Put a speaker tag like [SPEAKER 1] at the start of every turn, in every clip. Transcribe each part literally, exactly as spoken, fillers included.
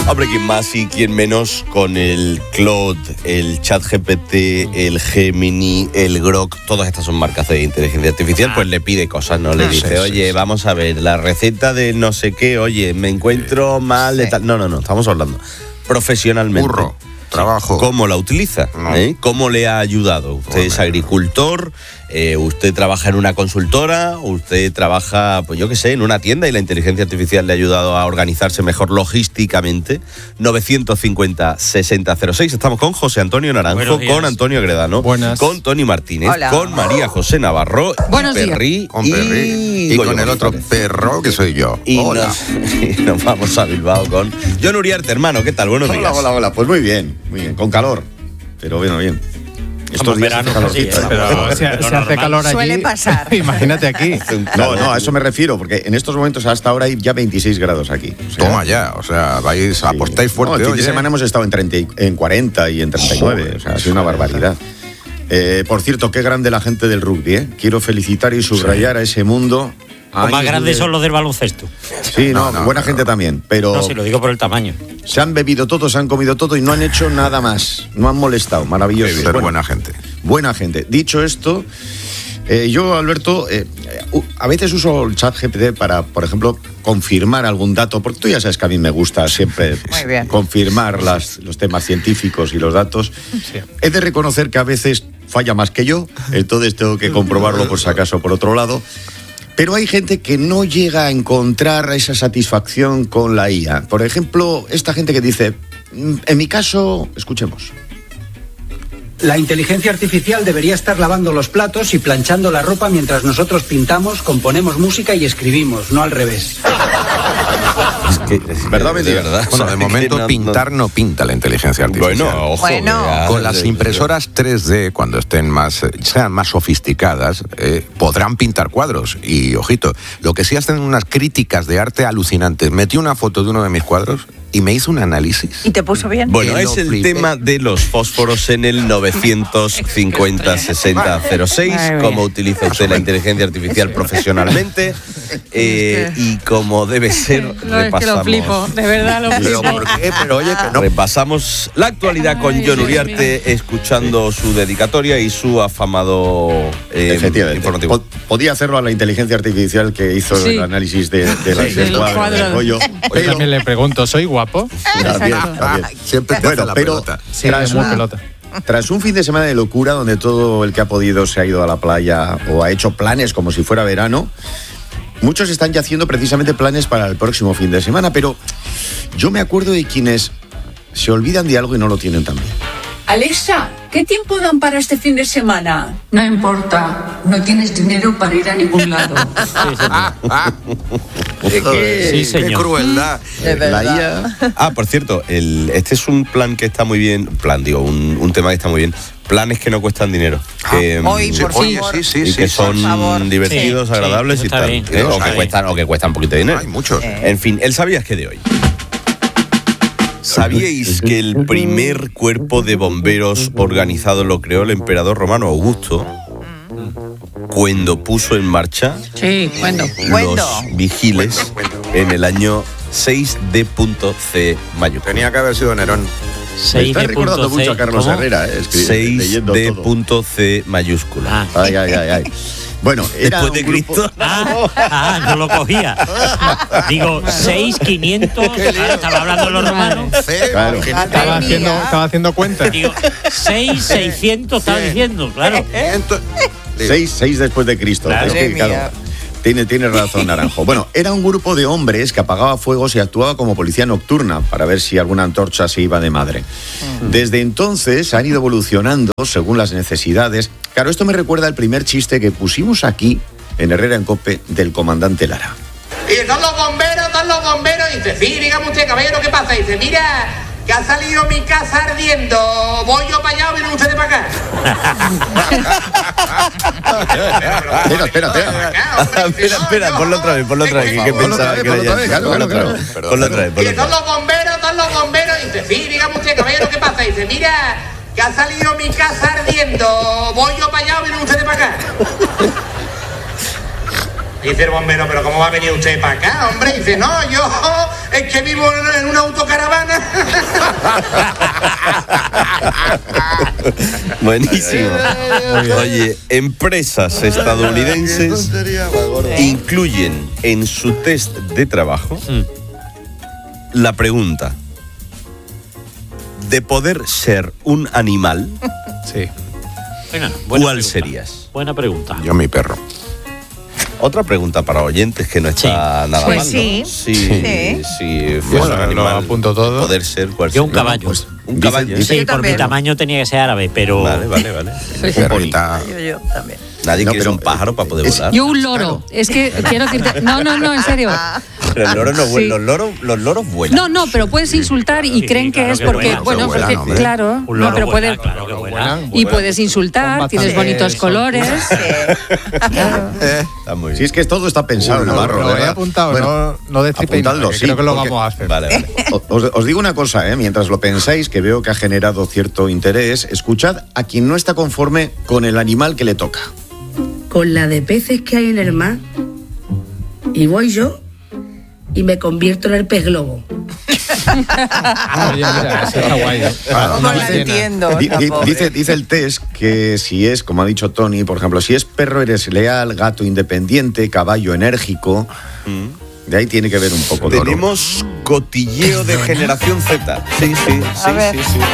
[SPEAKER 1] Hombre, quién más y quién menos con el Claude, el ChatGPT, el Gemini, el Grok, todas estas son marcas de inteligencia artificial, pues le pide cosas, ¿no? Le
[SPEAKER 2] Ah,
[SPEAKER 1] dice,
[SPEAKER 2] sí,
[SPEAKER 1] oye,
[SPEAKER 2] sí, sí.
[SPEAKER 1] vamos a ver, la receta de no sé qué, oye, me encuentro mal de
[SPEAKER 2] Sí.
[SPEAKER 1] tal. No, no, no, estamos hablando profesionalmente.
[SPEAKER 2] Burro, trabajo.
[SPEAKER 1] ¿Cómo la utiliza?
[SPEAKER 2] No.
[SPEAKER 1] ¿Eh? ¿Cómo le ha ayudado? Usted es agricultor, eh, usted trabaja en una consultora, usted trabaja, pues yo qué sé, en una tienda y la inteligencia artificial le ha ayudado a organizarse mejor logísticamente. novecientos cincuenta, sesenta cero seis. Estamos con José Antonio Naranjo,
[SPEAKER 3] Buenos días.
[SPEAKER 1] con Antonio Gredano,
[SPEAKER 4] Buenas.
[SPEAKER 1] con Tony Martínez,
[SPEAKER 5] Hola.
[SPEAKER 1] con María José Navarro,
[SPEAKER 5] Buenos
[SPEAKER 1] y
[SPEAKER 5] días.
[SPEAKER 1] Perri,
[SPEAKER 2] Con Perri. Y
[SPEAKER 1] Goyo
[SPEAKER 2] con el otro
[SPEAKER 1] González.
[SPEAKER 2] perro que soy yo.
[SPEAKER 1] Y
[SPEAKER 2] Hola.
[SPEAKER 1] nos, y nos vamos a Bilbao con Jon Uriarte, hermano. ¿Qué tal? Buenos días.
[SPEAKER 6] Hola, hola, hola. Pues muy bien, muy bien. Con calor, pero bueno, bien. Estos
[SPEAKER 3] Como
[SPEAKER 6] días
[SPEAKER 3] verano,
[SPEAKER 6] hace calorcito.
[SPEAKER 3] sí, ¿eh?
[SPEAKER 4] Pero
[SPEAKER 3] Lo
[SPEAKER 4] si, si hace
[SPEAKER 3] normal.
[SPEAKER 4] calor allí,
[SPEAKER 5] Suele pasar.
[SPEAKER 4] imagínate aquí.
[SPEAKER 6] No, no, a eso me refiero, porque en estos momentos hasta ahora hay ya veintiséis grados aquí. O sea,
[SPEAKER 2] Toma ya, o sea, vais,
[SPEAKER 6] sí.
[SPEAKER 2] apostáis fuerte.
[SPEAKER 6] No, el fin de
[SPEAKER 2] oye.
[SPEAKER 6] semana hemos estado en, treinta y- en cuarenta y en treinta y nueve.
[SPEAKER 2] Joder,
[SPEAKER 6] o sea, ha sido una barbaridad. Eh, por cierto, qué grande la gente del rugby, ¿eh? Quiero felicitar y subrayar a ese mundo.
[SPEAKER 3] Los más
[SPEAKER 6] Años
[SPEAKER 3] grandes
[SPEAKER 6] de-
[SPEAKER 3] son los del baloncesto.
[SPEAKER 6] Sí, no,
[SPEAKER 2] No, no,
[SPEAKER 6] buena
[SPEAKER 2] pero-
[SPEAKER 6] gente también, pero
[SPEAKER 3] No, si lo digo por el tamaño.
[SPEAKER 6] se han bebido todo, se han comido todo y no han hecho nada más. No han molestado, maravilloso.
[SPEAKER 2] Pero
[SPEAKER 6] Bueno,
[SPEAKER 2] buena gente.
[SPEAKER 6] Buena gente. Dicho esto, eh, yo, Alberto, eh, uh, a veces uso el chat G P T para, por ejemplo, confirmar algún dato, porque tú ya sabes que a mí me gusta siempre
[SPEAKER 5] Muy bien.
[SPEAKER 6] confirmar las, los temas científicos y los datos.
[SPEAKER 4] Sí.
[SPEAKER 6] He de reconocer que a veces falla más que yo, entonces tengo que comprobarlo por si acaso por otro lado. Pero hay gente que no llega a encontrar esa satisfacción con la I A. Por ejemplo, esta gente que dice, "Mm, en mi caso, escuchemos.
[SPEAKER 7] La inteligencia artificial debería estar lavando los platos y planchando la ropa mientras nosotros pintamos, componemos música y escribimos, no al revés.
[SPEAKER 1] Es que, es
[SPEAKER 6] ¿Verdad,
[SPEAKER 1] de
[SPEAKER 6] mentira?
[SPEAKER 1] verdad.
[SPEAKER 2] Bueno,
[SPEAKER 1] O sea,
[SPEAKER 2] de
[SPEAKER 1] que
[SPEAKER 2] momento
[SPEAKER 1] no-
[SPEAKER 2] pintar no pinta la inteligencia
[SPEAKER 1] no-
[SPEAKER 2] artificial.
[SPEAKER 1] Bueno, ojo.
[SPEAKER 5] Bueno.
[SPEAKER 1] que ya-
[SPEAKER 2] Con las impresoras tres D, cuando estén más, eh, sean más sofisticadas, eh, podrán pintar cuadros. Y, ojito, lo que sí hacen unas críticas de arte alucinantes. Metí una foto de uno de mis cuadros y me hizo un análisis.
[SPEAKER 5] ¿Y te puso bien?
[SPEAKER 1] Bueno,
[SPEAKER 2] Que
[SPEAKER 1] es
[SPEAKER 2] lo
[SPEAKER 1] el
[SPEAKER 2] flipé.
[SPEAKER 1] tema de los fósforos en el novecientos cincuenta, sesenta cero seis,
[SPEAKER 5] Muy bien.
[SPEAKER 1] cómo utiliza usted la inteligencia artificial profesionalmente eh, y cómo debe ser.
[SPEAKER 8] No, es que lo
[SPEAKER 1] repasamos,
[SPEAKER 8] flipo, de verdad lo
[SPEAKER 2] Pero
[SPEAKER 8] flipo.
[SPEAKER 2] ¿por qué? Pero oye, que no.
[SPEAKER 1] repasamos la actualidad con
[SPEAKER 8] Ay,
[SPEAKER 1] Jon
[SPEAKER 8] Dios
[SPEAKER 1] Uriarte, escuchando su dedicatoria y su afamado eh,
[SPEAKER 6] Efectivamente.
[SPEAKER 1] informativo.
[SPEAKER 6] Po- Podía hacerlo a la inteligencia artificial que hizo
[SPEAKER 8] Sí.
[SPEAKER 6] el análisis de, de la-
[SPEAKER 8] Sí,
[SPEAKER 6] del
[SPEAKER 8] del
[SPEAKER 6] cuadro,
[SPEAKER 8] cuadro.
[SPEAKER 6] del rollo.
[SPEAKER 4] Yo
[SPEAKER 6] Pero,
[SPEAKER 4] también le pregunto, ¿soy guapo?
[SPEAKER 6] también,
[SPEAKER 8] Exacto.
[SPEAKER 6] también.
[SPEAKER 2] Siempre te
[SPEAKER 6] Bueno,
[SPEAKER 2] hace la
[SPEAKER 6] pero
[SPEAKER 2] pelota.
[SPEAKER 4] Sí,
[SPEAKER 6] tras,
[SPEAKER 4] muy
[SPEAKER 6] una-
[SPEAKER 4] pelota.
[SPEAKER 6] tras un fin de semana de locura donde todo el que ha podido se ha ido a la playa o ha hecho planes como si fuera verano, muchos están ya haciendo precisamente planes para el próximo fin de semana, pero yo me acuerdo de quienes se olvidan de algo y no lo tienen tan bien.
[SPEAKER 9] Alexa, ¿qué tiempo dan para este fin de semana?
[SPEAKER 10] No importa, no tienes dinero para ir a ningún lado.
[SPEAKER 2] Qué,
[SPEAKER 3] Sí, señor.
[SPEAKER 2] qué crueldad.
[SPEAKER 5] De
[SPEAKER 6] La
[SPEAKER 5] verdad.
[SPEAKER 6] I A,
[SPEAKER 1] Ah, por cierto, el, este es un plan que está muy bien, plan digo, un, un tema que está muy bien, planes que no cuestan dinero. Que,
[SPEAKER 5] Hoy,
[SPEAKER 2] Sí,
[SPEAKER 5] por
[SPEAKER 2] oye,
[SPEAKER 5] favor.
[SPEAKER 2] sí, sí,
[SPEAKER 1] y
[SPEAKER 2] sí,
[SPEAKER 1] que
[SPEAKER 2] sí.
[SPEAKER 1] son
[SPEAKER 5] por favor.
[SPEAKER 1] divertidos,
[SPEAKER 3] Sí,
[SPEAKER 1] agradables
[SPEAKER 3] sí,
[SPEAKER 1] y
[SPEAKER 3] está
[SPEAKER 1] tal.
[SPEAKER 3] bien.
[SPEAKER 1] ¿eh?
[SPEAKER 2] Los
[SPEAKER 1] O, que
[SPEAKER 2] hay.
[SPEAKER 1] cuestan, o que cuestan un poquito de dinero.
[SPEAKER 2] Hay muchos.
[SPEAKER 1] En fin, el sabías que de hoy. ¿Sabíais que el primer cuerpo de bomberos organizado lo creó el emperador romano Augusto cuando puso en marcha
[SPEAKER 8] Sí, bueno.
[SPEAKER 5] Cuento.
[SPEAKER 1] los vigiles en el año seis D C mayúscula?
[SPEAKER 2] Tenía que haber sido Nerón.
[SPEAKER 6] me
[SPEAKER 3] seis
[SPEAKER 6] está
[SPEAKER 3] de
[SPEAKER 6] recordando
[SPEAKER 3] punto C.
[SPEAKER 6] mucho a Carlos
[SPEAKER 3] ¿Cómo?
[SPEAKER 6] Herrera, eh, escri-
[SPEAKER 1] seis
[SPEAKER 6] leyendo todo.
[SPEAKER 1] D C mayúscula.
[SPEAKER 3] Ah,
[SPEAKER 6] Ay, ay, ay, ay. Bueno, era
[SPEAKER 1] Después de
[SPEAKER 6] un grupo-
[SPEAKER 1] Cristo.
[SPEAKER 3] ah, ah, no lo cogía. Digo, seis quinientos. Ahora estaba hablando de los romanos.
[SPEAKER 2] C,
[SPEAKER 6] Claro.
[SPEAKER 2] que-
[SPEAKER 4] Estaba haciendo, estaba haciendo cuentas.
[SPEAKER 3] Digo, seis seiscientos estaba diciendo, claro.
[SPEAKER 2] quinientos.
[SPEAKER 6] Seis, seis después de Cristo.
[SPEAKER 3] Claro.
[SPEAKER 6] Es que,
[SPEAKER 5] Madre
[SPEAKER 6] claro,
[SPEAKER 5] mía.
[SPEAKER 6] tiene, tiene razón, Naranjo. Bueno, era un grupo de hombres que apagaba fuegos y actuaba como policía nocturna para ver si alguna antorcha se iba de madre. Desde entonces han ido evolucionando según las necesidades. Claro, esto me recuerda al primer chiste que pusimos aquí en Herrera en Cope del comandante Lara.
[SPEAKER 11] Y son los bomberos, son los bomberos. Y dice, sí, dígame usted, caballero, ¿qué pasa? Y dice, mira, que ha salido mi casa ardiendo. Voy yo para allá o vienen ustedes para acá.
[SPEAKER 6] Espera, espera, espera.
[SPEAKER 11] Acá, hombre, dice,
[SPEAKER 1] Espera,
[SPEAKER 11] no,
[SPEAKER 1] espera,
[SPEAKER 11] yo-
[SPEAKER 1] ponlo otra vez, ponlo otra vez. que- que
[SPEAKER 6] Ponlo otra
[SPEAKER 1] pensaba
[SPEAKER 6] vez,
[SPEAKER 1] que era
[SPEAKER 6] ponlo otra
[SPEAKER 1] ya-
[SPEAKER 6] vez, claro,
[SPEAKER 1] ponlo
[SPEAKER 6] claro,
[SPEAKER 1] otra vez,
[SPEAKER 6] claro.
[SPEAKER 1] ponlo otra vez,
[SPEAKER 11] Y
[SPEAKER 1] ponlo
[SPEAKER 11] son
[SPEAKER 1] otra vez.
[SPEAKER 11] los bomberos, son los bomberos. Y dice, sí, dígame usted, caballero, ¿qué pasa? Y dice, mira, que ha salido mi casa ardiendo. Voy yo para allá o vienen ustedes para acá. Dice el bombero, pero ¿cómo va a venir usted para acá, hombre? Y dice, no, yo es que vivo en una autocaravana
[SPEAKER 1] Buenísimo. Oye, empresas estadounidenses incluyen en su test de trabajo la pregunta de poder ser un animal.
[SPEAKER 4] Sí.
[SPEAKER 3] Buena, buena
[SPEAKER 1] ¿Cuál
[SPEAKER 3] pregunta.
[SPEAKER 1] serías?
[SPEAKER 3] Buena pregunta.
[SPEAKER 2] Yo mi perro.
[SPEAKER 1] Otra pregunta para oyentes que no está
[SPEAKER 3] Sí.
[SPEAKER 1] nada
[SPEAKER 5] Pues
[SPEAKER 1] mal, ¿no?
[SPEAKER 5] sí.
[SPEAKER 1] Si,
[SPEAKER 5] Sí.
[SPEAKER 1] si fuera
[SPEAKER 4] Bueno,
[SPEAKER 1] un
[SPEAKER 4] lo
[SPEAKER 1] animal,
[SPEAKER 4] apunto todo.
[SPEAKER 1] poder ser cual
[SPEAKER 3] Yo un
[SPEAKER 1] sea.
[SPEAKER 3] caballo.
[SPEAKER 1] Pues, un
[SPEAKER 6] Dice-
[SPEAKER 1] caballo.
[SPEAKER 6] dice-
[SPEAKER 3] Sí,
[SPEAKER 5] Yo
[SPEAKER 3] por mi
[SPEAKER 5] también.
[SPEAKER 3] tamaño tenía que ser árabe, pero...
[SPEAKER 1] Vale, vale, vale.
[SPEAKER 2] Perrita.
[SPEAKER 5] Yo, yo también.
[SPEAKER 1] Nadie
[SPEAKER 6] No,
[SPEAKER 1] quiere
[SPEAKER 6] pero,
[SPEAKER 1] un pájaro para poder
[SPEAKER 6] es-
[SPEAKER 1] volar.
[SPEAKER 8] Yo un loro. Es que quiero decirte. No, no, no, en serio.
[SPEAKER 1] Pero el loro no
[SPEAKER 8] Sí.
[SPEAKER 1] vuela. Los loros, los loros vuelan.
[SPEAKER 8] No, no, pero puedes insultar y
[SPEAKER 3] Sí,
[SPEAKER 8] creen
[SPEAKER 3] sí,
[SPEAKER 8] que
[SPEAKER 3] claro
[SPEAKER 8] es
[SPEAKER 3] que
[SPEAKER 8] porque,
[SPEAKER 3] vuelan,
[SPEAKER 8] bueno,
[SPEAKER 2] se vuelan,
[SPEAKER 8] porque,
[SPEAKER 2] hombre.
[SPEAKER 8] claro,
[SPEAKER 3] Un
[SPEAKER 8] no,
[SPEAKER 3] loro
[SPEAKER 8] pero
[SPEAKER 3] vuela,
[SPEAKER 8] puedes,
[SPEAKER 3] claro que vuela.
[SPEAKER 8] y puedes insultar,
[SPEAKER 4] Con
[SPEAKER 8] tienes
[SPEAKER 4] bastante
[SPEAKER 8] bonitos colores.
[SPEAKER 1] Está muy bien.
[SPEAKER 6] Si es que todo está pensado,
[SPEAKER 4] Lo,
[SPEAKER 6] Navarro.
[SPEAKER 4] lo he
[SPEAKER 6] ¿verdad?
[SPEAKER 4] apuntado,
[SPEAKER 6] Bueno,
[SPEAKER 4] no, no destripéis nada,
[SPEAKER 6] apuntadlo,
[SPEAKER 4] que
[SPEAKER 6] sí,
[SPEAKER 4] creo que lo
[SPEAKER 6] porque-
[SPEAKER 4] vamos a hacer.
[SPEAKER 1] Vale, vale.
[SPEAKER 6] Os, os digo una cosa, ¿eh? Mientras lo pensáis, que veo que ha generado cierto interés, escuchad a quien no está conforme con el animal que le toca.
[SPEAKER 12] Con la de peces que hay en el mar, y voy yo y me convierto en el pez globo.
[SPEAKER 4] Oye, mira, ese está guay. ¿eh?
[SPEAKER 6] Ah,
[SPEAKER 5] No
[SPEAKER 4] Una
[SPEAKER 5] lo
[SPEAKER 4] ballena.
[SPEAKER 5] entiendo.
[SPEAKER 6] Di- di-
[SPEAKER 5] tampoco.
[SPEAKER 6] dice, dice el test que si es, como ha dicho Tony, por ejemplo, si es perro eres leal, gato independiente, caballo enérgico. De ahí tiene que ver un poco. Loro.
[SPEAKER 1] Tenemos cotilleo de generación Z. Sí, sí, sí,
[SPEAKER 5] A ver.
[SPEAKER 1] sí, sí.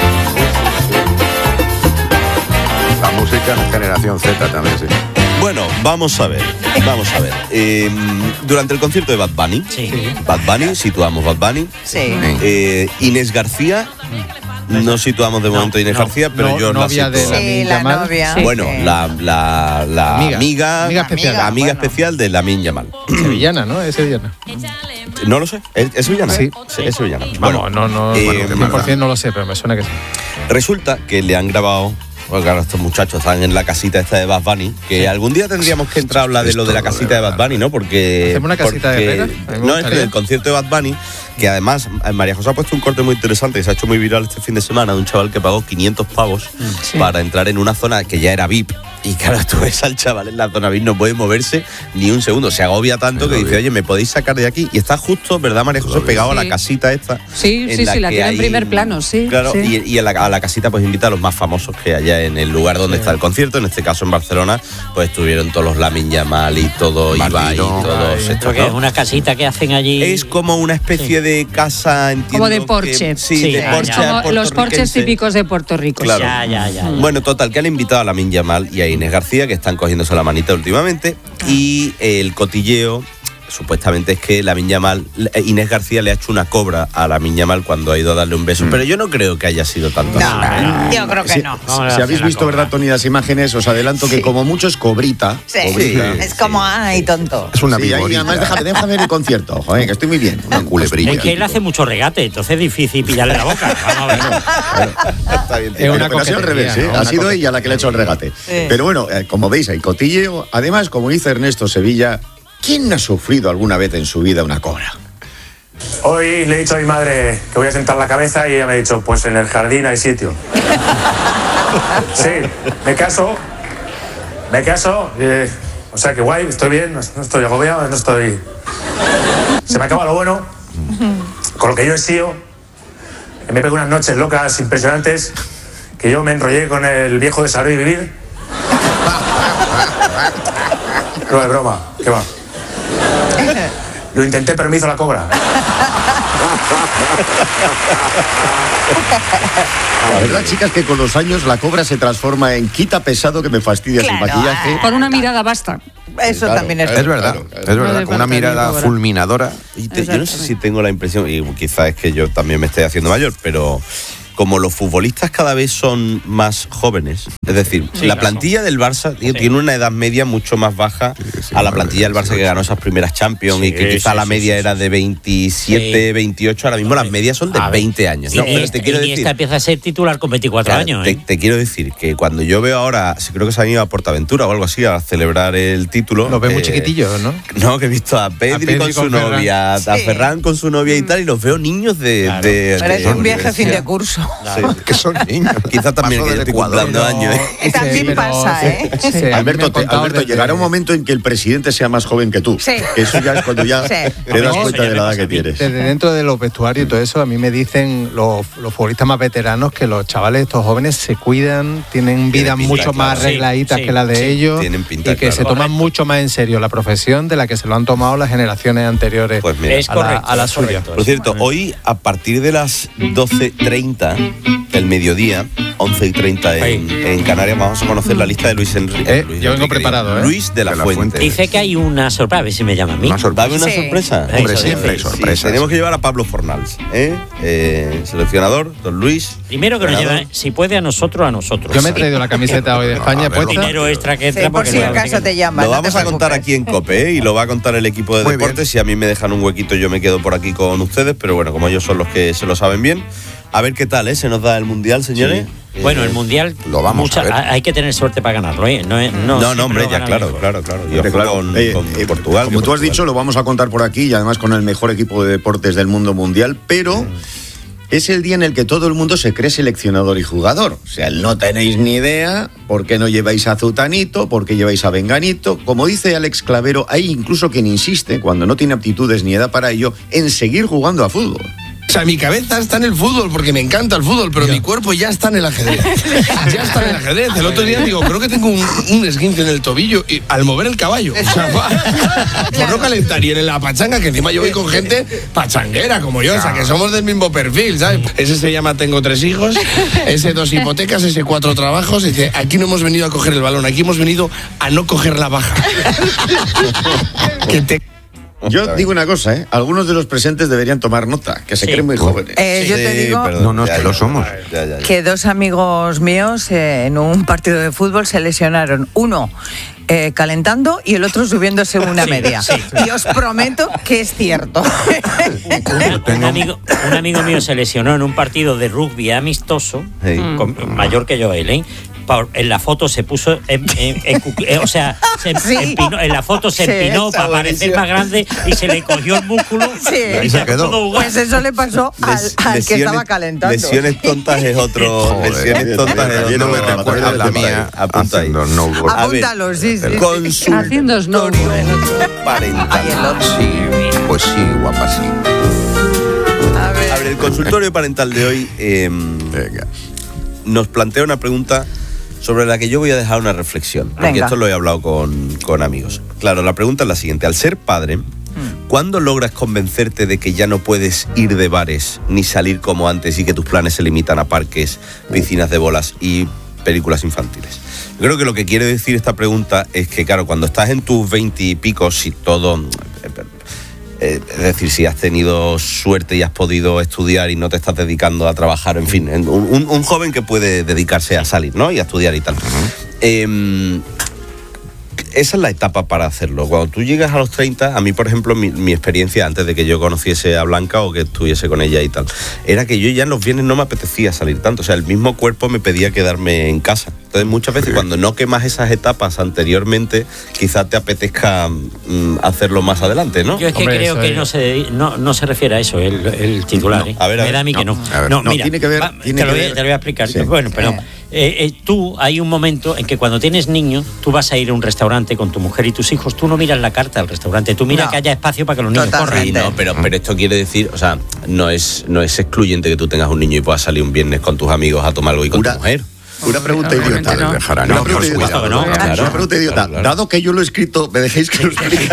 [SPEAKER 2] La música de generación Z también, sí.
[SPEAKER 1] Bueno, vamos a ver, vamos a ver. Eh, durante el concierto de Bad Bunny,
[SPEAKER 3] Sí.
[SPEAKER 1] Bad Bunny, situamos Bad Bunny.
[SPEAKER 5] Sí.
[SPEAKER 1] Eh, Inés García, no situamos de momento a Inés
[SPEAKER 3] no,
[SPEAKER 1] García, pero
[SPEAKER 4] no,
[SPEAKER 1] yo la
[SPEAKER 4] novia de
[SPEAKER 1] sitúo.
[SPEAKER 4] la-
[SPEAKER 5] Sí,
[SPEAKER 4] Lamin
[SPEAKER 5] la
[SPEAKER 4] Yamal.
[SPEAKER 5] novia.
[SPEAKER 8] Sí.
[SPEAKER 1] Bueno,
[SPEAKER 5] Sí.
[SPEAKER 1] la, la, la
[SPEAKER 4] Amiga.
[SPEAKER 1] amiga,
[SPEAKER 4] Amiga especial.
[SPEAKER 1] la amiga
[SPEAKER 5] Bueno.
[SPEAKER 1] especial de Lamin Yamal.
[SPEAKER 4] Sevillana, ¿no? Es sevillana.
[SPEAKER 1] No lo sé, ¿es, es sevillana?
[SPEAKER 4] Sí.
[SPEAKER 1] es sevillana.
[SPEAKER 4] Vamos, no, no,
[SPEAKER 1] eh,
[SPEAKER 4] bueno, cien por ciento no lo sé, pero me suena que sí.
[SPEAKER 1] Resulta que le han grabado, porque claro, estos muchachos están en la casita esta de Bad Bunny, que algún día tendríamos que entrar a hablar de lo de la casita de Bad Bunny, ¿no? Porque...
[SPEAKER 4] ¿Hacemos una casita de
[SPEAKER 1] porque-
[SPEAKER 4] Herrera? A mí me
[SPEAKER 1] No, es que
[SPEAKER 4] gustaría.
[SPEAKER 1] el concierto de Bad Bunny, que además eh, María José ha puesto un corte muy interesante que se ha hecho muy viral este fin de semana de un chaval que pagó quinientos pavos para entrar en una zona que ya era V I P. Y claro, tú ves al chaval en la zona V I P, no puede moverse ni un segundo. Se agobia tanto que dice, oye, ¿me podéis sacar de aquí? Y está justo, ¿verdad, María José? Pegado a la
[SPEAKER 8] Sí.
[SPEAKER 1] casita esta.
[SPEAKER 8] Sí,
[SPEAKER 1] en
[SPEAKER 8] sí, sí, la
[SPEAKER 1] que
[SPEAKER 8] tiene en
[SPEAKER 1] hay-
[SPEAKER 8] primer plano, sí,
[SPEAKER 1] Claro,
[SPEAKER 8] sí.
[SPEAKER 1] y, y a, la, a la casita pues invita a los más famosos que haya en el lugar donde está el concierto. En este caso en Barcelona, pues estuvieron todos los Lamin Yamal y todo Ibai y
[SPEAKER 2] Maldito.
[SPEAKER 1] todos estos,
[SPEAKER 3] Creo que es
[SPEAKER 1] ¿no?
[SPEAKER 3] una casita que hacen allí.
[SPEAKER 1] Es como una especie de casa, entiendo.
[SPEAKER 8] Como de
[SPEAKER 1] que-
[SPEAKER 8] porche.
[SPEAKER 1] sí,
[SPEAKER 3] Sí,
[SPEAKER 1] de
[SPEAKER 3] ya,
[SPEAKER 1] porche.
[SPEAKER 3] ya.
[SPEAKER 8] Como los porches
[SPEAKER 1] puertorriquense.
[SPEAKER 8] típicos de Puerto Rico.
[SPEAKER 1] Claro.
[SPEAKER 3] Ya, ya, ya.
[SPEAKER 1] Bueno, total, que han invitado a Lamin Yamal y a Inés García, que están cogiéndose la manita últimamente, y el cotilleo supuestamente es que Lamin Yamal, Inés García le ha hecho una cobra a Lamin Yamal cuando ha ido a darle un beso, pero yo no creo que haya sido tanto
[SPEAKER 5] No,
[SPEAKER 1] así. ¿eh?
[SPEAKER 5] yo creo que
[SPEAKER 6] Si,
[SPEAKER 5] no.
[SPEAKER 3] Vamos a
[SPEAKER 6] si
[SPEAKER 3] hacer
[SPEAKER 6] habéis
[SPEAKER 3] la
[SPEAKER 6] visto,
[SPEAKER 3] cobra.
[SPEAKER 6] ¿verdad, Tony, las imágenes? Os adelanto que como mucho es cobrita.
[SPEAKER 5] Sí.
[SPEAKER 6] cobrita.
[SPEAKER 1] Sí.
[SPEAKER 5] Es como, ay, tonto.
[SPEAKER 2] Es una
[SPEAKER 6] Sí, ahí,
[SPEAKER 2] viborita.
[SPEAKER 6] además, déjame, déjame ver el concierto, joder, que estoy muy bien.
[SPEAKER 2] Una culebrilla.
[SPEAKER 3] Es que él hace mucho regate, entonces es difícil pillarle la boca. Vamos a ver.
[SPEAKER 1] Está bien,
[SPEAKER 4] Es
[SPEAKER 1] tío.
[SPEAKER 4] una
[SPEAKER 6] Pero ha sido al
[SPEAKER 4] coquetería,
[SPEAKER 6] revés, ¿eh?
[SPEAKER 4] ¿no?
[SPEAKER 6] Ha
[SPEAKER 4] Una
[SPEAKER 6] sido
[SPEAKER 4] coquetería.
[SPEAKER 6] ella la que le ha hecho el regate.
[SPEAKER 5] Sí.
[SPEAKER 6] Pero bueno, eh, como veis, hay cotilleo. Además, como dice Ernesto Sevilla, ¿quién no ha sufrido alguna vez en su vida una cobra?
[SPEAKER 13] Hoy le he dicho a mi madre que voy a sentar la cabeza y ella me ha dicho, pues en el jardín hay sitio. Sí, me caso, me caso, eh, o sea que guay, estoy bien, no, no estoy agobiado, no estoy... Se me acaba lo bueno, con lo que yo he sido, me pego unas noches locas impresionantes, que yo me enrollé con el viejo de Saber y Vivir. No es broma, ¿qué va? Lo intenté, pero me hizo la cobra.
[SPEAKER 6] La verdad, chicas, que con los años la cobra se transforma en quita pesado que me fastidia
[SPEAKER 5] Claro,
[SPEAKER 6] sin maquillaje.
[SPEAKER 8] Con una mirada basta.
[SPEAKER 5] Eso
[SPEAKER 6] Claro,
[SPEAKER 5] también es.
[SPEAKER 2] Es verdad,
[SPEAKER 6] Claro, claro.
[SPEAKER 2] es
[SPEAKER 8] No
[SPEAKER 2] verdad,
[SPEAKER 8] le
[SPEAKER 2] con una
[SPEAKER 8] falta ni
[SPEAKER 2] mirada
[SPEAKER 8] cobra.
[SPEAKER 2] fulminadora.
[SPEAKER 1] Y te- yo no sé si tengo la impresión, y quizás es que yo también me estoy haciendo mayor, pero como los futbolistas cada vez son más jóvenes, es decir,
[SPEAKER 3] Sí,
[SPEAKER 1] la
[SPEAKER 3] claro.
[SPEAKER 1] plantilla del Barça tío,
[SPEAKER 3] Sí.
[SPEAKER 1] tiene una edad media mucho más baja
[SPEAKER 2] sí,
[SPEAKER 1] a la
[SPEAKER 2] nueve,
[SPEAKER 1] plantilla del Barça que
[SPEAKER 2] dieciocho.
[SPEAKER 1] ganó esas primeras Champions
[SPEAKER 3] Sí,
[SPEAKER 1] y que quizá
[SPEAKER 3] sí,
[SPEAKER 1] la
[SPEAKER 3] sí,
[SPEAKER 1] media
[SPEAKER 3] sí,
[SPEAKER 1] era
[SPEAKER 3] sí.
[SPEAKER 1] de veintisiete,
[SPEAKER 3] Sí.
[SPEAKER 1] veintiocho, ahora mismo las medias son de
[SPEAKER 3] A ver,
[SPEAKER 1] veinte años.
[SPEAKER 3] Y
[SPEAKER 1] ¿no? Pero
[SPEAKER 3] esta,
[SPEAKER 1] te quiero
[SPEAKER 3] y
[SPEAKER 1] decir,
[SPEAKER 3] esta empieza a ser titular con veinticuatro
[SPEAKER 1] Claro,
[SPEAKER 3] años.
[SPEAKER 1] te,
[SPEAKER 3] ¿eh?
[SPEAKER 1] te quiero decir que cuando yo veo ahora, sí, creo que se han ido a Portaventura o algo así a celebrar el título.
[SPEAKER 4] Los ves muy
[SPEAKER 1] eh,
[SPEAKER 4] chiquitillos, ¿no?
[SPEAKER 1] No, que he visto a Pedri,
[SPEAKER 4] Pedri
[SPEAKER 1] con su
[SPEAKER 4] con Ferran.
[SPEAKER 1] novia, a
[SPEAKER 5] Sí.
[SPEAKER 1] Ferran con su novia y tal, y los veo niños de.
[SPEAKER 3] Claro.
[SPEAKER 1] de-
[SPEAKER 5] Pero
[SPEAKER 1] de
[SPEAKER 5] es un viaje a fin de
[SPEAKER 1] universidad.
[SPEAKER 5] curso.
[SPEAKER 2] claro,
[SPEAKER 1] Sí.
[SPEAKER 2] que son niños.
[SPEAKER 1] Quizás también
[SPEAKER 2] Pasó
[SPEAKER 1] que yo
[SPEAKER 2] del
[SPEAKER 1] estoy
[SPEAKER 2] Ecuador.
[SPEAKER 1] cumpliendo años. ¿eh?
[SPEAKER 5] También
[SPEAKER 4] pero
[SPEAKER 5] pasa,
[SPEAKER 4] sí,
[SPEAKER 5] ¿eh?
[SPEAKER 4] sí, a mí me
[SPEAKER 6] Alberto,
[SPEAKER 4] han
[SPEAKER 6] te-
[SPEAKER 4] contado
[SPEAKER 6] Alberto
[SPEAKER 4] desde-
[SPEAKER 6] llegará un momento en que el presidente sea más joven que tú.
[SPEAKER 5] Sí.
[SPEAKER 6] Eso ya es cuando ya
[SPEAKER 5] Sí.
[SPEAKER 6] te das
[SPEAKER 3] No,
[SPEAKER 6] cuenta
[SPEAKER 3] eso ya
[SPEAKER 6] de
[SPEAKER 3] me
[SPEAKER 6] la edad
[SPEAKER 3] pasa
[SPEAKER 6] que
[SPEAKER 3] a mí.
[SPEAKER 6] tienes.
[SPEAKER 4] Desde dentro de los vestuarios y todo eso, a mí me dicen los, los futbolistas más veteranos que los chavales estos jóvenes se cuidan, tienen vidas
[SPEAKER 1] pinta,
[SPEAKER 4] mucho más
[SPEAKER 1] claro.
[SPEAKER 4] arregladitas
[SPEAKER 3] Sí,
[SPEAKER 4] que las de
[SPEAKER 3] sí,
[SPEAKER 4] ellos
[SPEAKER 1] tienen pinta,
[SPEAKER 4] y que
[SPEAKER 1] claro.
[SPEAKER 4] se toman
[SPEAKER 3] Correcto.
[SPEAKER 4] mucho más en serio la profesión de la que se lo han tomado las generaciones anteriores
[SPEAKER 1] Pues mira.
[SPEAKER 3] Es
[SPEAKER 4] a la,
[SPEAKER 3] correcto,
[SPEAKER 4] a la
[SPEAKER 3] es
[SPEAKER 4] suya.
[SPEAKER 3] correcto.
[SPEAKER 1] Por cierto, hoy a partir de las doce treinta del mediodía, once y treinta en, en Canarias, vamos a conocer la lista de Luis Enrique.
[SPEAKER 4] Eh,
[SPEAKER 1] Luis
[SPEAKER 4] yo vengo
[SPEAKER 1] Enrique,
[SPEAKER 4] preparado, ¿eh?
[SPEAKER 1] Luis de la,
[SPEAKER 2] De la
[SPEAKER 1] Fuente.
[SPEAKER 2] Fuente.
[SPEAKER 3] Dice que hay una sorpresa, a ver si me llama a mí.
[SPEAKER 2] Una sorpresa.
[SPEAKER 1] ¿Dame una
[SPEAKER 5] Sí.
[SPEAKER 1] sorpresa?
[SPEAKER 3] Hombre,
[SPEAKER 1] Eso
[SPEAKER 3] siempre
[SPEAKER 1] dice.
[SPEAKER 2] hay sorpresas.
[SPEAKER 1] Tenemos que llevar a Pablo Fornals, ¿eh? Eh, seleccionador, don Luis.
[SPEAKER 3] Primero que nos
[SPEAKER 1] ganador.
[SPEAKER 3] lleva, si puede, a nosotros, a nosotros.
[SPEAKER 4] Yo me he traído la camiseta hoy de España
[SPEAKER 2] A ver,
[SPEAKER 3] Un
[SPEAKER 4] puesta.
[SPEAKER 3] dinero extra que entra
[SPEAKER 5] Sí, por
[SPEAKER 3] porque
[SPEAKER 5] si
[SPEAKER 3] no-
[SPEAKER 5] acaso te llaman.
[SPEAKER 1] Lo
[SPEAKER 5] no te
[SPEAKER 1] vamos a contar
[SPEAKER 5] preocupes.
[SPEAKER 1] aquí en COPE, ¿eh? Y lo va a contar el equipo de
[SPEAKER 2] Muy
[SPEAKER 1] deportes.
[SPEAKER 2] bien.
[SPEAKER 1] Si a mí me dejan un huequito, yo me quedo por aquí con ustedes. Pero bueno, como ellos son los que se lo saben bien. A ver qué tal, ¿eh? Se nos da el Mundial, señores.
[SPEAKER 3] Sí. Bueno,
[SPEAKER 1] Eh,
[SPEAKER 3] el mundial.
[SPEAKER 2] lo vamos a ver.
[SPEAKER 3] Hay que tener suerte para ganarlo, ¿eh? No, es- no,
[SPEAKER 1] No,
[SPEAKER 3] siempre
[SPEAKER 1] no, hombre,
[SPEAKER 3] lo
[SPEAKER 1] ya
[SPEAKER 3] gana
[SPEAKER 1] claro,
[SPEAKER 3] mejor.
[SPEAKER 1] claro, claro. Yo
[SPEAKER 6] Hombre,
[SPEAKER 1] juego
[SPEAKER 6] claro.
[SPEAKER 1] con,
[SPEAKER 6] Eh,
[SPEAKER 1] con
[SPEAKER 6] eh,
[SPEAKER 1] Portugal.
[SPEAKER 6] Como
[SPEAKER 1] que
[SPEAKER 6] tú has
[SPEAKER 1] Portugal.
[SPEAKER 6] dicho, lo vamos a contar por aquí y además con el mejor equipo de deportes del mundo mundial, pero es el día en el que todo el mundo se cree seleccionador y jugador. O sea, no tenéis ni idea por qué no lleváis a Zutanito, por qué lleváis a Venganito. Como dice Alex Clavero, hay incluso quien insiste, cuando no tiene aptitudes ni edad para ello, en seguir jugando a fútbol.
[SPEAKER 14] O sea, mi cabeza está en el fútbol porque me encanta el fútbol, pero mi cuerpo ya está en el ajedrez. Ya está en el ajedrez. El otro día digo, creo que tengo un, un esguince en el tobillo y al mover el caballo. O sea, va, por no calentar. Y en la pachanga, que encima yo voy con gente pachanguera como yo, o sea, que somos del mismo perfil, ¿sabes? Ese se llama Tengo tres hijos, ese dos hipotecas, ese cuatro trabajos. Y dice, aquí no hemos venido a coger el balón, aquí hemos venido a no coger la baja. Que te...
[SPEAKER 6] Yo digo una cosa, ¿eh? Algunos de los presentes deberían tomar nota, que se
[SPEAKER 3] Sí.
[SPEAKER 6] creen muy jóvenes.
[SPEAKER 5] Eh, yo te
[SPEAKER 1] Sí,
[SPEAKER 5] digo
[SPEAKER 1] perdón,
[SPEAKER 2] No, no, es
[SPEAKER 1] ya,
[SPEAKER 2] que
[SPEAKER 1] ya,
[SPEAKER 2] lo somos.
[SPEAKER 1] ya, ya, ya.
[SPEAKER 5] que dos amigos míos eh, en un partido de fútbol se lesionaron. Uno eh, calentando y el otro subiéndose una
[SPEAKER 3] Sí,
[SPEAKER 5] media.
[SPEAKER 3] sí.
[SPEAKER 5] Y os prometo que es cierto.
[SPEAKER 3] Una- un, amigo, un amigo mío se lesionó en un partido de rugby amistoso,
[SPEAKER 1] Sí.
[SPEAKER 3] con- mayor que yo él, ¿eh? Por- en la foto se puso, en- en- en cucu- eh, o sea, se em-
[SPEAKER 5] Sí.
[SPEAKER 3] empinó- en la foto se
[SPEAKER 5] Sí,
[SPEAKER 3] empinó
[SPEAKER 5] está
[SPEAKER 3] para parecer
[SPEAKER 5] buenísimo.
[SPEAKER 3] más grande y se le cogió el músculo
[SPEAKER 5] Sí.
[SPEAKER 3] y
[SPEAKER 2] Y
[SPEAKER 3] se
[SPEAKER 2] se quedó.
[SPEAKER 3] pudo jugar.
[SPEAKER 5] Pues eso le pasó al,
[SPEAKER 1] Les-
[SPEAKER 5] al que
[SPEAKER 1] lesiones-
[SPEAKER 5] estaba calentando.
[SPEAKER 1] Lesiones tontas es otro.
[SPEAKER 2] Joder,
[SPEAKER 1] lesiones tontas es
[SPEAKER 6] también
[SPEAKER 1] otro.
[SPEAKER 6] no me recuerdo
[SPEAKER 2] la mía
[SPEAKER 1] Apunta ahí.
[SPEAKER 2] haciendo snowboard.
[SPEAKER 1] A ver,
[SPEAKER 5] Apúntalo, sí, sí. sí.
[SPEAKER 1] Consultorio
[SPEAKER 8] Haciendo snowboard.
[SPEAKER 1] parental.
[SPEAKER 5] Ay, el otro.
[SPEAKER 2] Sí, pues sí, guapa, sí.
[SPEAKER 5] A ver.
[SPEAKER 1] A ver, el consultorio parental de hoy eh,
[SPEAKER 2] Venga.
[SPEAKER 1] nos plantea una pregunta sobre la que yo voy a dejar una reflexión. Porque
[SPEAKER 5] Venga.
[SPEAKER 1] esto lo he hablado con, con amigos. Claro, la pregunta es la siguiente. Al ser padre, ¿cuándo logras convencerte de que ya no puedes ir de bares ni salir como antes y que tus planes se limitan a parques, piscinas de bolas y películas infantiles? Yo creo que lo que quiere decir esta pregunta es que, claro, cuando estás en tus veintipicos y todo... Eh, es decir, si has tenido suerte y has podido estudiar y no te estás dedicando a trabajar, en fin, un, un- un joven que puede dedicarse a salir, ¿no? Y a estudiar y tal. Eh, esa es la etapa para hacerlo. Cuando tú llegas a los treinta, a mí, por ejemplo, mi, mi experiencia antes de que yo conociese a Blanca o que estuviese con ella y tal, era que yo ya en los viernes no me apetecía salir tanto. O sea, el mismo cuerpo me pedía quedarme en casa. Entonces, muchas veces cuando no quemas esas etapas anteriormente, quizás te apetezca mm, hacerlo más adelante, ¿no?
[SPEAKER 3] Yo es que
[SPEAKER 4] Hombre,
[SPEAKER 3] creo
[SPEAKER 4] eso
[SPEAKER 3] que
[SPEAKER 4] es-
[SPEAKER 3] no se, no, no se refiere a eso el, el titular.
[SPEAKER 1] No,
[SPEAKER 3] ¿eh?
[SPEAKER 1] a ver, a
[SPEAKER 3] Me
[SPEAKER 1] ver,
[SPEAKER 3] da a mí
[SPEAKER 1] no,
[SPEAKER 3] que no.
[SPEAKER 2] a ver,
[SPEAKER 3] no,
[SPEAKER 6] no,
[SPEAKER 3] mira,
[SPEAKER 6] tiene que ver-
[SPEAKER 3] va,
[SPEAKER 6] tiene
[SPEAKER 3] te, lo
[SPEAKER 6] que
[SPEAKER 3] voy,
[SPEAKER 6] ver-
[SPEAKER 3] te lo voy a explicar.
[SPEAKER 6] Sí.
[SPEAKER 3] Bueno, perdón. Eh, eh, tú, hay un momento en que cuando tienes niños, tú vas a ir a un restaurante con tu mujer y tus hijos, tú no miras la carta del restaurante, tú miras
[SPEAKER 5] No.
[SPEAKER 3] que haya espacio para que los niños
[SPEAKER 5] Totalmente.
[SPEAKER 3] corran.
[SPEAKER 1] Sí, no, pero, pero esto quiere decir, o sea, no es, no es excluyente que tú tengas un niño y puedas salir un viernes con tus amigos a tomar algo y con
[SPEAKER 6] Una-
[SPEAKER 1] tu mujer.
[SPEAKER 6] Una pregunta idiota.
[SPEAKER 2] No. Dejarán,
[SPEAKER 6] Una
[SPEAKER 2] no,
[SPEAKER 6] pregunta
[SPEAKER 2] por
[SPEAKER 6] idiota.
[SPEAKER 3] supuesto que no.
[SPEAKER 1] Claro.
[SPEAKER 6] Una pregunta idiota.
[SPEAKER 1] Claro, claro.
[SPEAKER 6] Dado que yo lo he escrito, ¿me dejáis que lo explique?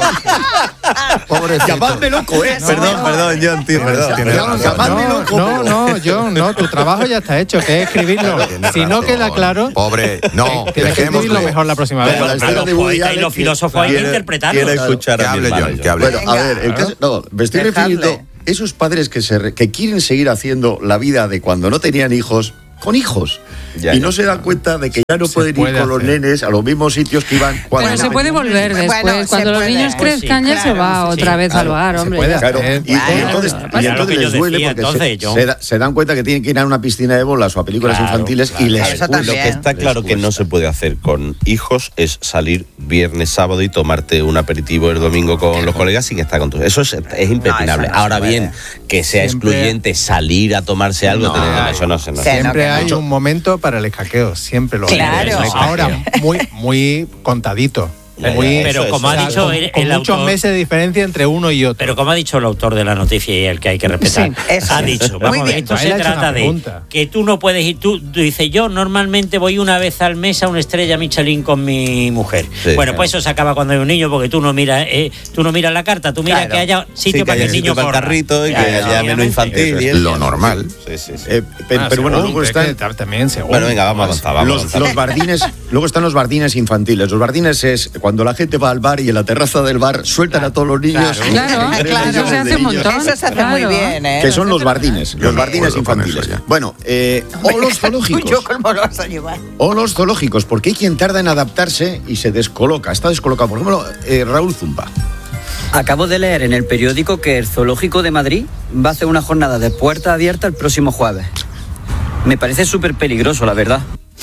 [SPEAKER 2] Pobrecito.
[SPEAKER 6] Llamadme loco, ¿eh?
[SPEAKER 1] Perdón, perdón, John, tío, perdón.
[SPEAKER 2] Tienes
[SPEAKER 6] No,
[SPEAKER 2] razón.
[SPEAKER 6] llamadme
[SPEAKER 4] No,
[SPEAKER 6] loco.
[SPEAKER 4] no, no, yo no, tu trabajo ya está hecho, que es escribirlo.
[SPEAKER 2] Tienes
[SPEAKER 4] Si no
[SPEAKER 2] razón.
[SPEAKER 4] queda claro,
[SPEAKER 2] Pobre, no,
[SPEAKER 4] tienes que escribirlo
[SPEAKER 2] dejémoslo.
[SPEAKER 4] mejor la próxima vez.
[SPEAKER 6] Como la
[SPEAKER 3] A
[SPEAKER 6] historia
[SPEAKER 3] los
[SPEAKER 6] de Woody
[SPEAKER 3] poetas y
[SPEAKER 6] Allen,
[SPEAKER 3] los
[SPEAKER 6] que-
[SPEAKER 3] filósofos hay que
[SPEAKER 1] Quiero-
[SPEAKER 3] interpretarlos.
[SPEAKER 1] quiero escuchar
[SPEAKER 2] Que
[SPEAKER 1] a mi
[SPEAKER 2] hable
[SPEAKER 1] hermano,
[SPEAKER 2] John,
[SPEAKER 1] John.
[SPEAKER 2] que hable.
[SPEAKER 6] Bueno, a ver, el caso- no, me estoy
[SPEAKER 5] Dejadle.
[SPEAKER 6] refiriendo esos padres que, se, re- que quieren seguir haciendo la vida de cuando no tenían hijos, con hijos.
[SPEAKER 1] Ya,
[SPEAKER 6] y
[SPEAKER 1] ya.
[SPEAKER 6] no se dan cuenta de que ya no
[SPEAKER 4] Se
[SPEAKER 6] pueden ir
[SPEAKER 4] puede
[SPEAKER 6] con los
[SPEAKER 4] hacer.
[SPEAKER 6] nenes a los mismos sitios que iban cuando
[SPEAKER 15] Pero se puede volver después.
[SPEAKER 5] Bueno, se
[SPEAKER 15] Cuando los
[SPEAKER 5] puede.
[SPEAKER 15] niños
[SPEAKER 5] Pues
[SPEAKER 3] sí,
[SPEAKER 15] crezcan ya se
[SPEAKER 5] claro,
[SPEAKER 15] va
[SPEAKER 3] sí,
[SPEAKER 15] otra
[SPEAKER 3] sí,
[SPEAKER 15] vez
[SPEAKER 6] claro,
[SPEAKER 15] al hogar,
[SPEAKER 4] se
[SPEAKER 15] hombre.
[SPEAKER 4] puede
[SPEAKER 15] ya.
[SPEAKER 4] hacer.
[SPEAKER 6] Claro, y, y
[SPEAKER 5] Claro.
[SPEAKER 6] entonces,
[SPEAKER 3] Claro.
[SPEAKER 6] y
[SPEAKER 3] Pasa lo
[SPEAKER 6] entonces
[SPEAKER 3] que yo
[SPEAKER 6] les duele
[SPEAKER 3] decía,
[SPEAKER 6] porque
[SPEAKER 3] entonces,
[SPEAKER 6] se,
[SPEAKER 3] yo-
[SPEAKER 6] se da- se dan cuenta que tienen que ir a una piscina de bolas o a películas
[SPEAKER 3] Claro,
[SPEAKER 6] infantiles
[SPEAKER 3] claro.
[SPEAKER 6] y les
[SPEAKER 5] Eso
[SPEAKER 6] cuesta.
[SPEAKER 5] también.
[SPEAKER 1] Lo que está
[SPEAKER 6] Les
[SPEAKER 1] claro que no
[SPEAKER 6] cuesta.
[SPEAKER 1] se puede hacer con hijos es salir viernes, sábado y tomarte un aperitivo el domingo con los colegas sin estar con tus. Eso es, es impepinable.
[SPEAKER 5] No, eso no
[SPEAKER 1] Ahora
[SPEAKER 5] se puede.
[SPEAKER 1] bien, que sea
[SPEAKER 4] Siempre-
[SPEAKER 1] excluyente salir a tomarse algo,
[SPEAKER 6] No,
[SPEAKER 1] tener- eso no se no
[SPEAKER 5] Sí,
[SPEAKER 1] se-
[SPEAKER 4] Siempre
[SPEAKER 5] no, que
[SPEAKER 4] hay
[SPEAKER 5] no.
[SPEAKER 4] un momento para el escaqueo, siempre lo hay.
[SPEAKER 5] Claro.
[SPEAKER 4] Ahora, muy, muy contadito.
[SPEAKER 1] Ya, ya,
[SPEAKER 4] Muy,
[SPEAKER 3] Pero
[SPEAKER 1] eso,
[SPEAKER 3] como
[SPEAKER 1] eso,
[SPEAKER 3] ha
[SPEAKER 1] eso.
[SPEAKER 3] dicho
[SPEAKER 4] con,
[SPEAKER 3] el,
[SPEAKER 4] con
[SPEAKER 3] el
[SPEAKER 4] muchos
[SPEAKER 3] autor,
[SPEAKER 4] meses de diferencia entre uno y otro.
[SPEAKER 3] pero como ha dicho el autor de la noticia y el que hay que respetar,
[SPEAKER 5] Sí, eso.
[SPEAKER 3] ha dicho,
[SPEAKER 5] Muy
[SPEAKER 3] vamos a ver,
[SPEAKER 5] bien.
[SPEAKER 3] esto
[SPEAKER 4] Él
[SPEAKER 3] se
[SPEAKER 4] ha hecho
[SPEAKER 3] trata
[SPEAKER 4] una
[SPEAKER 3] de
[SPEAKER 4] pregunta.
[SPEAKER 3] que tú no puedes ir, tú, tú dices, yo normalmente voy una vez al mes a una estrella Michelin con mi mujer.
[SPEAKER 1] Sí,
[SPEAKER 3] bueno,
[SPEAKER 1] claro.
[SPEAKER 3] pues eso se acaba cuando hay un niño porque tú no miras, eh, tú no miras la carta, tú miras
[SPEAKER 5] Claro.
[SPEAKER 3] que haya
[SPEAKER 1] Sí,
[SPEAKER 3] sitio
[SPEAKER 1] que
[SPEAKER 3] para que
[SPEAKER 1] haya
[SPEAKER 3] el niño
[SPEAKER 1] sitio para el
[SPEAKER 3] corra.
[SPEAKER 1] carrito y que
[SPEAKER 3] Claro,
[SPEAKER 1] haya menú
[SPEAKER 3] obviamente.
[SPEAKER 1] infantil. y
[SPEAKER 2] Es
[SPEAKER 1] el-
[SPEAKER 2] lo normal.
[SPEAKER 1] Sí, sí, sí.
[SPEAKER 6] Eh, pero,
[SPEAKER 4] Ah,
[SPEAKER 6] pero bueno,
[SPEAKER 4] según,
[SPEAKER 6] luego
[SPEAKER 4] es
[SPEAKER 6] están
[SPEAKER 4] que también según.
[SPEAKER 1] Bueno, venga, vamos a avanzar, vamos a
[SPEAKER 6] los,
[SPEAKER 1] avanzar.
[SPEAKER 6] los bardines, luego están los bardines infantiles. Los bardines es cuando la gente va al bar y en la terraza del bar sueltan a todos los niños.
[SPEAKER 15] Claro,
[SPEAKER 6] Tres
[SPEAKER 15] claro,
[SPEAKER 6] millones
[SPEAKER 15] se hace
[SPEAKER 6] de
[SPEAKER 15] un
[SPEAKER 6] niños.
[SPEAKER 15] montón.
[SPEAKER 5] Eso se hace
[SPEAKER 15] Claro.
[SPEAKER 5] muy bien, ¿eh?
[SPEAKER 6] Que son los bardines,
[SPEAKER 2] Yo
[SPEAKER 6] los
[SPEAKER 2] no
[SPEAKER 6] bardines
[SPEAKER 2] puedo con
[SPEAKER 6] infantiles.
[SPEAKER 2] eso ya.
[SPEAKER 6] Bueno, eh, o los
[SPEAKER 5] Yo
[SPEAKER 6] zoológicos.
[SPEAKER 5] cómo lo vas a llevar.
[SPEAKER 6] O los zoológicos, porque hay quien tarda en adaptarse y se descoloca. Está descolocado. Por ejemplo, eh, Raúl Zumba.
[SPEAKER 16] Acabo de leer en el periódico que el Zoológico de Madrid va a hacer una jornada de puerta abierta el próximo jueves. Me parece súper peligroso, la verdad.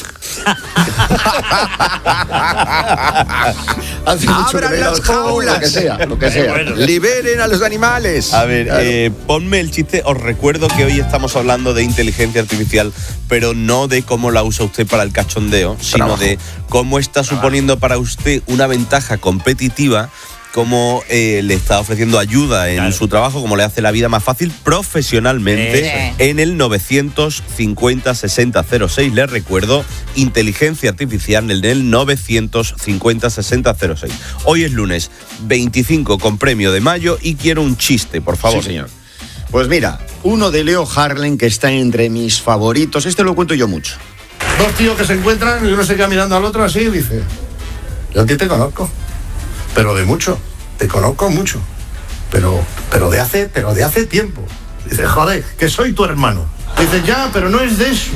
[SPEAKER 6] Hace mucho que
[SPEAKER 2] ¡Abran
[SPEAKER 6] me he
[SPEAKER 2] las
[SPEAKER 6] dado-
[SPEAKER 2] jaulas!
[SPEAKER 6] Lo que sea, lo que sea.
[SPEAKER 2] Liberen a los animales.
[SPEAKER 1] A ver,
[SPEAKER 6] Claro.
[SPEAKER 1] eh, ponme el chiste. Os recuerdo que hoy estamos hablando de inteligencia artificial, pero no de cómo la usa usted para el cachondeo, sino
[SPEAKER 2] Trabajo.
[SPEAKER 1] de cómo está suponiendo para usted una ventaja competitiva, cómo eh, le está ofreciendo ayuda en
[SPEAKER 3] Claro.
[SPEAKER 1] su trabajo, cómo le hace la vida más fácil profesionalmente.
[SPEAKER 5] Sí.
[SPEAKER 1] En el novecientos cincuenta sesenta cero seis, les recuerdo, inteligencia artificial en el novecientos cincuenta sesenta cero seis. Hoy es lunes veinticinco con premio de mayo y quiero un chiste, por favor.
[SPEAKER 6] Sí, señor. Pues mira, uno de Leo Harlem que está entre mis favoritos. Este lo cuento yo mucho.
[SPEAKER 14] Dos tíos que se encuentran y uno se queda mirando al otro así y dice: yo a ti te conozco, pero de mucho, te conozco mucho, pero, pero de hace, pero de hace tiempo. Dice: joder, que soy tu hermano. Dice: ya, pero no es de eso.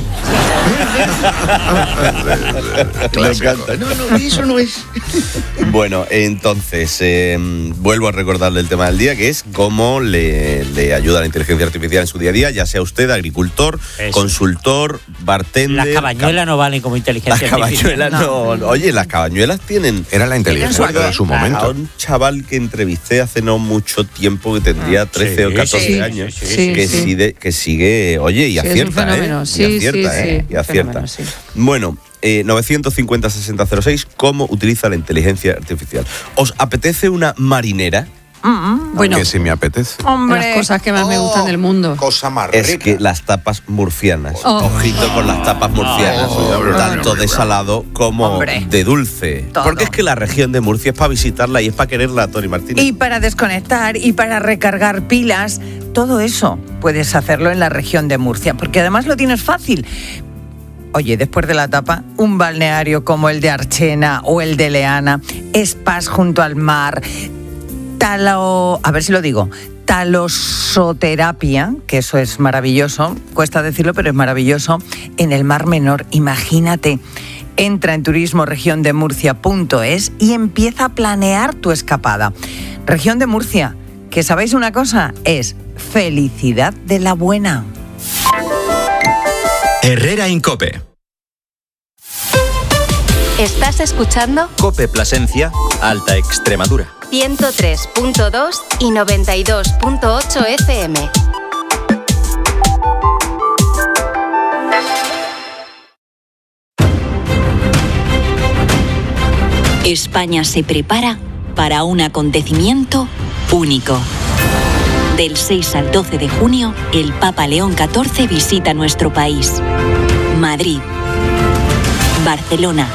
[SPEAKER 6] Me encanta. No, no, eso no es.
[SPEAKER 1] Bueno, entonces, eh, vuelvo a recordarle el tema del día, que es cómo le, le ayuda la inteligencia artificial en su día a día, ya sea usted agricultor,
[SPEAKER 3] Eso.
[SPEAKER 1] consultor, bartender...
[SPEAKER 3] Las cabañuelas no valen como
[SPEAKER 1] Las
[SPEAKER 3] inteligencia artificial.
[SPEAKER 1] cabañuelas no. no. Oye, las cabañuelas tienen...
[SPEAKER 2] Era la inteligencia
[SPEAKER 1] Recuerdo
[SPEAKER 2] de su
[SPEAKER 1] a
[SPEAKER 2] momento.
[SPEAKER 1] un chaval que entrevisté hace no mucho tiempo, que tendría trece
[SPEAKER 3] sí,
[SPEAKER 1] o catorce
[SPEAKER 3] sí,
[SPEAKER 1] años,
[SPEAKER 15] sí, sí,
[SPEAKER 1] que,
[SPEAKER 15] sí.
[SPEAKER 1] Sigue, que sigue, oye, y
[SPEAKER 15] Sí, es un
[SPEAKER 1] acierta,
[SPEAKER 15] fenómeno.
[SPEAKER 1] ¿eh?
[SPEAKER 15] Sí,
[SPEAKER 1] y acierta,
[SPEAKER 15] sí,
[SPEAKER 1] ¿eh?
[SPEAKER 15] sí,
[SPEAKER 1] Y acierta.
[SPEAKER 15] fenómeno, sí.
[SPEAKER 1] Bueno, eh, novecientos cincuenta sesenta cero seis, ¿cómo utiliza la inteligencia artificial? ¿Os apetece una marinera?
[SPEAKER 15] Bueno,
[SPEAKER 2] Que si me apetece.
[SPEAKER 15] de las cosas que más me gustan del mundo.
[SPEAKER 2] Cosa más
[SPEAKER 1] Es que las tapas murcianas,
[SPEAKER 15] Oh.
[SPEAKER 1] ojito con las tapas murcianas,
[SPEAKER 2] Oh,
[SPEAKER 1] tanto de salado como
[SPEAKER 5] Hombre.
[SPEAKER 1] de dulce.
[SPEAKER 5] Todo.
[SPEAKER 1] Porque es que la región de Murcia es para visitarla y es para quererla, Tony Martínez.
[SPEAKER 5] Y para desconectar y para recargar pilas, todo eso puedes hacerlo en la región de Murcia, porque además lo tienes fácil. Oye, después de la tapa, un balneario como el de Archena o el de Leana, spas junto al mar, talo, a ver si lo digo, talosoterapia, que eso es maravilloso, cuesta decirlo, pero es maravilloso, en el Mar Menor, imagínate. Entra en turismo región de murcia punto es y empieza a planear tu escapada. Región de Murcia, que sabéis una cosa, es felicidad de la buena.
[SPEAKER 17] Herrera Incope.
[SPEAKER 18] ¿Estás escuchando?
[SPEAKER 17] Cope Plasencia, Alta Extremadura.
[SPEAKER 18] ciento tres punto dos y noventa y dos punto ocho F M.
[SPEAKER 19] España se prepara para un acontecimiento único. Del seis al doce de junio, el Papa León catorce visita nuestro país. Madrid, Barcelona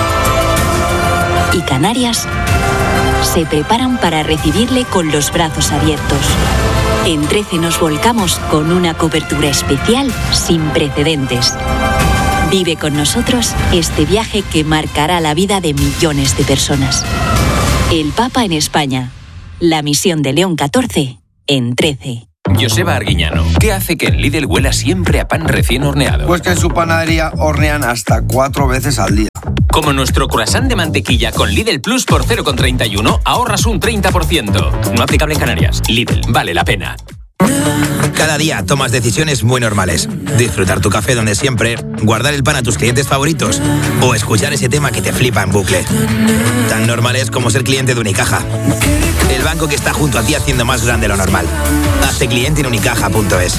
[SPEAKER 19] y Canarias se preparan para recibirle con los brazos abiertos. En trece nos volcamos con una cobertura especial sin precedentes. Vive con nosotros este viaje que marcará la vida de millones de personas. El Papa en España. La misión de León catorce en trece.
[SPEAKER 20] Joseba Arguiñano, ¿qué hace que en Lidl huela siempre a pan recién horneado?
[SPEAKER 21] Pues que en su panadería hornean hasta cuatro veces al día.
[SPEAKER 20] Como nuestro croissant de mantequilla con Lidl Plus por cero coma treinta y uno, ahorras un treinta por ciento. No aplicable en Canarias. Lidl, vale la pena.
[SPEAKER 22] Cada día tomas decisiones muy normales. Disfrutar tu café donde siempre, guardar el pan a tus clientes favoritos o escuchar ese tema que te flipa en bucle. Tan normales como ser cliente de Unicaja. El banco que está junto a ti haciendo más grande lo normal. Hazte cliente en unicaja punto es.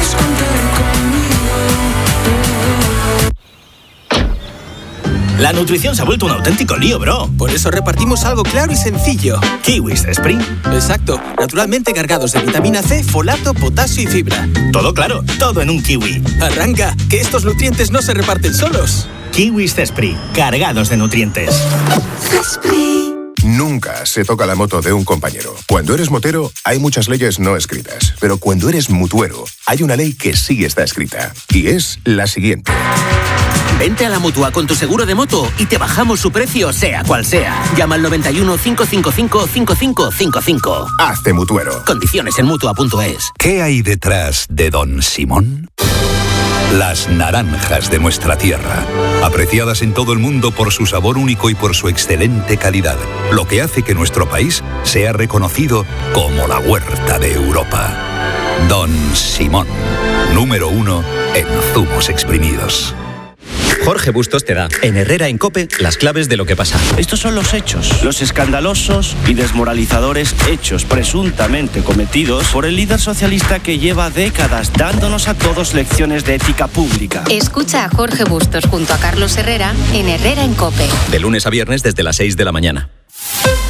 [SPEAKER 23] La nutrición se ha vuelto un auténtico lío, bro.
[SPEAKER 24] Por eso repartimos algo claro y sencillo.
[SPEAKER 23] Kiwis Express.
[SPEAKER 24] Exacto. Naturalmente cargados de vitamina C, folato, potasio y fibra.
[SPEAKER 23] Todo claro, todo en un kiwi.
[SPEAKER 24] Arranca, que estos nutrientes no se reparten solos.
[SPEAKER 23] Kiwis Express, cargados de nutrientes.
[SPEAKER 25] Nunca se toca la moto de un compañero. Cuando eres motero, hay muchas leyes no escritas. Pero cuando eres mutuero, hay una ley que sí está escrita. Y es la siguiente.
[SPEAKER 26] Vente a la Mutua con tu seguro de moto y te bajamos su precio, sea cual sea. Llama al noventa y uno, cinco cinco cinco, cinco cinco cinco cinco.
[SPEAKER 25] Hazte mutuero.
[SPEAKER 26] Condiciones en mutua punto es.
[SPEAKER 27] ¿Qué hay detrás de Don Simón? Las naranjas de nuestra tierra, apreciadas en todo el mundo por su sabor único y por su excelente calidad, lo que hace que nuestro país sea reconocido como la huerta de Europa. Don Simón, número uno en zumos exprimidos.
[SPEAKER 17] Jorge Bustos te da, en Herrera en COPE, las claves de lo que pasa.
[SPEAKER 28] Estos son los hechos, los escandalosos y desmoralizadores hechos presuntamente cometidos por el líder socialista que lleva décadas dándonos a todos lecciones de ética pública.
[SPEAKER 18] Escucha a Jorge Bustos junto a Carlos Herrera en Herrera en COPE.
[SPEAKER 17] De lunes a viernes desde las seis de la mañana.